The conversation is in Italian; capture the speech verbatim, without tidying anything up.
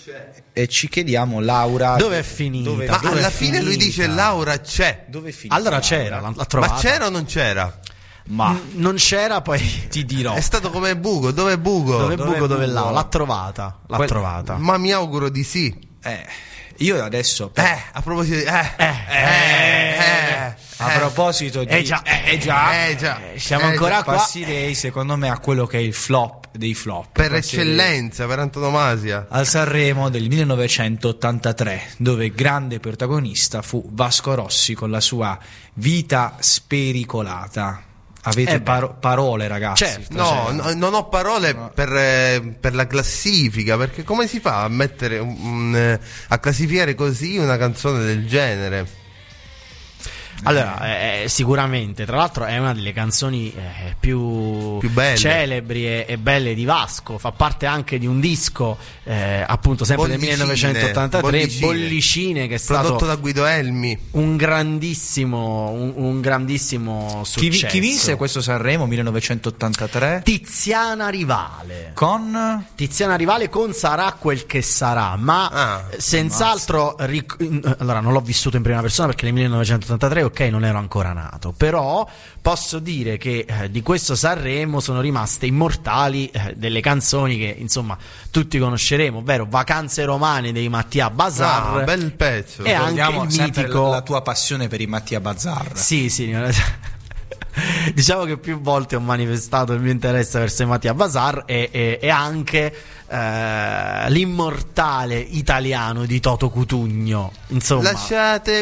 e ci chiediamo, Laura, dove è finita? Dove, Ma dove alla è fine lui finita? dice Laura c'è. Dove è finita? Allora Laura? c'era, l'ha, l'ha trovata. Ma c'era o non c'era? Ma N- non c'era, poi ti dirò. È stato come Bugo, dove è Bugo? dove dove buco, dove buco? là? L'ha trovata, l'ha Quel- trovata. Ma mi auguro di sì. Eh, io adesso per- Eh, a proposito di eh, Eh, eh, eh, a proposito di Eh già, eh, già, eh, già. Eh, siamo Eh, ancora già. qua. passerei secondo me a quello che è il flop dei flop, per Passerei eccellenza, per antonomasia. al Sanremo del millenovecentottantatré, dove grande protagonista fu Vasco Rossi con la sua Vita spericolata. Avete Eh beh. paro- parole, ragazzi? Certo. No, no, non ho parole per, eh, per la classifica, perché come si fa a mettere un- un, eh, a classificare così una canzone del genere? Allora, eh, sicuramente, tra l'altro è una delle canzoni eh, più, Più belle. celebri e, e belle di Vasco, fa parte anche di un disco eh, appunto sempre Bollicine, del millenovecentottantatré, Bollicine. Bollicine, che è stato Prodotto da Guido Elmi. un grandissimo un, un grandissimo Chi, successo. vi- chi vinse questo Sanremo millenovecentottantatré? Tiziana Rivale. Con Tiziana Rivale con Sarà quel che sarà, ma Ah, eh, senz'altro ric- in- allora non l'ho vissuto in prima persona perché nel millenovecentottantatré ok non ero ancora nato, però posso dire che eh, di questo Sanremo sono rimaste immortali eh, delle canzoni che insomma tutti conosceremo, ovvero Vacanze romane dei Mattia Bazar. Ah, bel pezzo. E anche ricordiamo il sempre mitico- la tua passione per i Mattia Bazar. Sì, sì. Diciamo che più volte ho manifestato il mio interesse verso i Mattia Bazar e, e, e anche eh, l'immortale italiano di Toto Cutugno. Insomma, Lasciatemi